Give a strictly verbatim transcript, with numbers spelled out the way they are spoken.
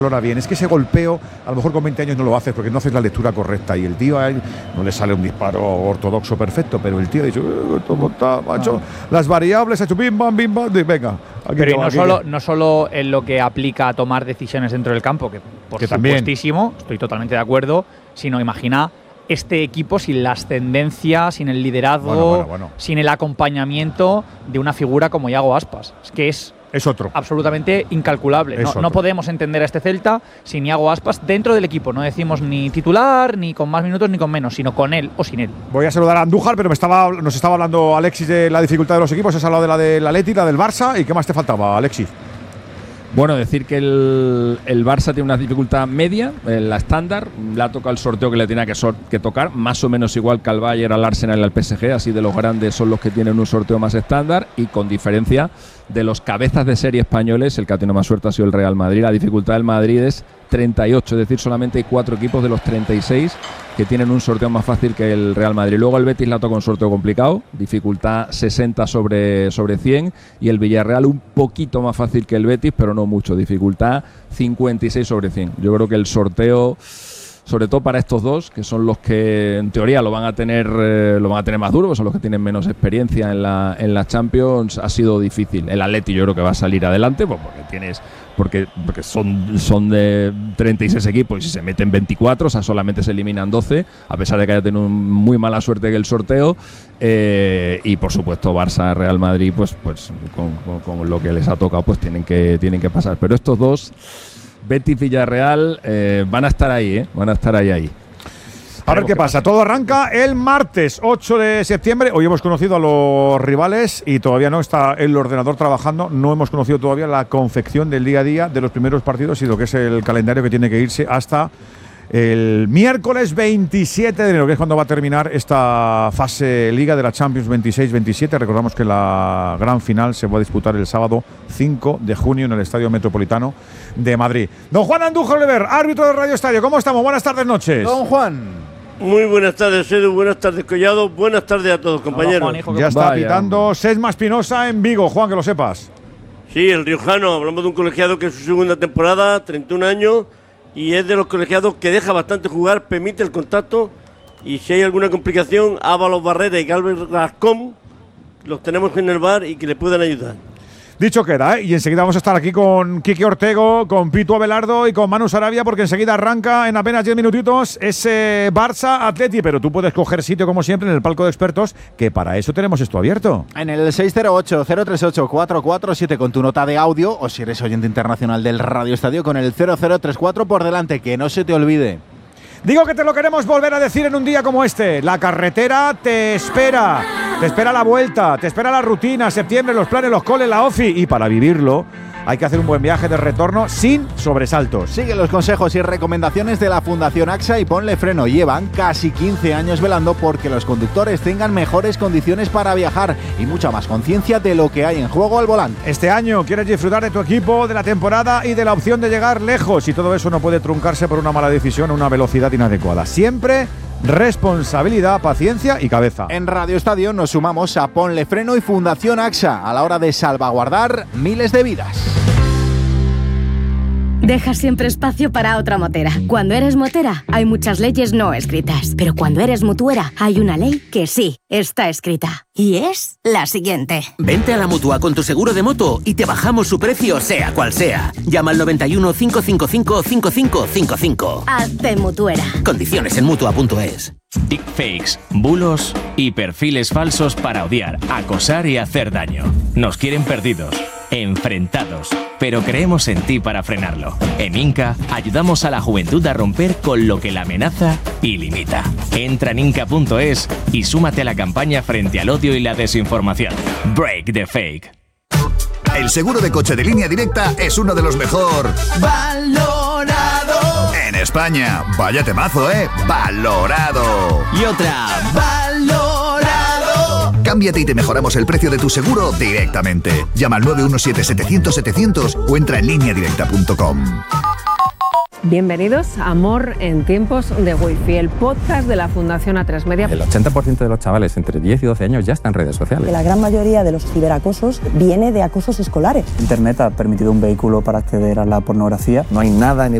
Ahora bien, es que ese golpeo, a lo mejor con veinte años no lo haces porque no haces la lectura correcta y el tío a él no le sale un disparo ortodoxo perfecto, pero el tío ha dicho, eh, ¿cómo está, macho? Las variables, ha hecho bim, bam, bim, bam, venga. Aquí pero y no, aquí solo, no solo en lo que aplica a tomar decisiones dentro del campo, que por que supuestísimo, también. estoy totalmente de acuerdo, sino imagina este equipo sin la ascendencia, sin el liderazgo, bueno, bueno, bueno. sin el acompañamiento de una figura como Iago Aspas. Es que es... Es otro. Absolutamente incalculable. Es no, otro. no podemos entender a este Celta sin Iago Aspas dentro del equipo. No decimos ni titular, ni con más minutos, ni con menos, sino con él o sin él. Voy a saludar a Andújar, pero me estaba, nos estaba hablando Alexis de la dificultad de los equipos. Has hablado de la del Atleti, la del Barça. ¿Y qué más te faltaba, Alexis? Bueno, decir que el, el Barça tiene una dificultad media, en la estándar, le ha tocado el sorteo que le tenía que, so que tocar, más o menos igual que al Bayern, al Arsenal y al P S G, así de los grandes son los que tienen un sorteo más estándar y con diferencia de los cabezas de serie españoles, el que ha tenido más suerte ha sido el Real Madrid. La dificultad del Madrid es treinta y ocho, es decir, solamente hay cuatro equipos de los treinta y seis que tienen un sorteo más fácil que el Real Madrid. Luego el Betis le ha tocado un sorteo complicado, dificultad sesenta sobre, sobre cien, y el Villarreal un poquito más fácil que el Betis, pero no mucho, dificultad cincuenta y seis sobre cien. Yo creo que el sorteo, sobre todo para estos dos, que son los que en teoría lo van a tener eh, lo van a tener más duro, son los que tienen menos experiencia en la en la Champions, ha sido difícil. El Atleti yo creo que va a salir adelante, pues porque tienes porque porque son son de treinta y seis equipos y si se meten veinticuatro, o sea, solamente se eliminan doce, a pesar de que haya tenido un, muy mala suerte en el sorteo, eh, y por supuesto Barça, Real Madrid, pues pues con, con, con lo que les ha tocado, pues tienen que tienen que pasar. Pero estos dos, Betis, Villarreal, eh, van a estar ahí, ¿eh? Van a estar ahí, ahí. A ver qué pasa. Todo arranca el martes ocho de septiembre. Hoy hemos conocido a los rivales y todavía no está el ordenador trabajando. No hemos conocido todavía la confección del día a día de los primeros partidos y lo que es el calendario que tiene que irse hasta el miércoles veintisiete de enero, que es cuando va a terminar esta fase Liga de la Champions veintiséis veintisiete. Recordamos que la gran final se va a disputar el sábado cinco de junio en el Estadio Metropolitano de Madrid. Don Juan Andújar Oliver, árbitro de Radio Estadio. ¿Cómo estamos? Buenas tardes, noches. Don Juan. Muy buenas tardes, Edu. Buenas tardes, Collado. Buenas tardes a todos, compañeros. Hola, Juan, hijo, ya está vaya, pitando Sesma Espinosa en Vigo. Juan, que lo sepas. Sí, el riojano. Hablamos de un colegiado que es su segunda temporada, treinta y un años, y es de los colegiados que deja bastante jugar, permite el contacto, y si hay alguna complicación, Ábalos Barrera y Galvez Rascón los tenemos en el bar y que le puedan ayudar. Dicho queda, ¿eh? Y enseguida vamos a estar aquí con Quique Ortego, con Pitu Abelardo y con Manu Sarabia, porque enseguida arranca en apenas diez minutitos ese Barça Atleti, pero tú puedes coger sitio como siempre en el palco de expertos, que para eso tenemos esto abierto. En el seis cero ocho, cero tres ocho, cuatro cuatro siete con tu nota de audio, o si eres oyente internacional del Radio Estadio, con el cero cero tres cuatro por delante, que no se te olvide. Digo que te lo queremos volver a decir en un día como este. La carretera te espera. Te espera la vuelta, te espera la rutina, septiembre, los planes, los coles, la ofi. Y para vivirlo hay que hacer un buen viaje de retorno sin sobresaltos. Sigue los consejos y recomendaciones de la Fundación AXA y ponle freno. Llevan casi quince años velando porque los conductores tengan mejores condiciones para viajar y mucha más conciencia de lo que hay en juego al volante. Este año quieres disfrutar de tu equipo, de la temporada y de la opción de llegar lejos. Y todo eso no puede truncarse por una mala decisión o una velocidad inadecuada. Siempre responsabilidad, paciencia y cabeza. En Radio Estadio nos sumamos a Ponle Freno y Fundación AXA a la hora de salvaguardar miles de vidas. Deja siempre espacio para otra motera. Cuando eres motera, hay muchas leyes no escritas. Pero cuando eres mutuera, hay una ley que sí está escrita. Y es la siguiente. Vente a la Mutua con tu seguro de moto y te bajamos su precio, sea cual sea. Llama al noventa y uno, cinco cinco cinco, cinco cinco cinco cinco. Hazte mutuera. Condiciones en mutua punto es. Deepfakes, bulos y perfiles falsos para odiar, acosar y hacer daño. Nos quieren perdidos, enfrentados, pero creemos en ti para frenarlo. En Inca ayudamos a la juventud a romper con lo que la amenaza y limita. Entra en inca punto es y súmate a la campaña frente al odio y la desinformación. Break the fake. El seguro de coche de Línea Directa es uno de los mejor valorado en España. Vaya temazo, ¿eh? Valorado. Y otra, valorado. Cámbiate y te mejoramos el precio de tu seguro directamente. Llama al nueve uno siete, setecientos, setecientos o entra en línea directa punto com. Bienvenidos a Amor en tiempos de Wi-Fi, el podcast de la Fundación A tres Media. El ochenta por ciento de los chavales entre diez y doce años ya están en redes sociales. Que la gran mayoría de los ciberacosos viene de acosos escolares. Internet ha permitido un vehículo para acceder a la pornografía. No hay nada en